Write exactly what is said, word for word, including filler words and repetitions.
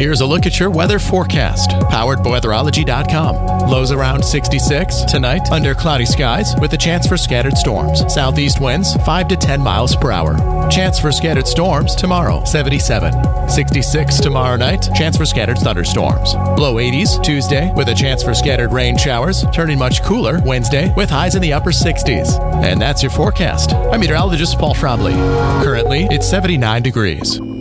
Here's a look at your weather forecast, powered by weatherology dot com. Lows around sixty-six. Tonight, under cloudy skies with a chance for scattered storms. Southeast winds five to ten miles per hour. Chance for scattered storms tomorrow, seventy-seven. sixty-six tomorrow night, chance for scattered thunderstorms. Low eighties Tuesday with a chance for scattered rain showers, turning much cooler Wednesday with highs in the upper sixties. And that's your forecast. I'm meteorologist Paul Schraubly. Currently, it's seventy-nine degrees.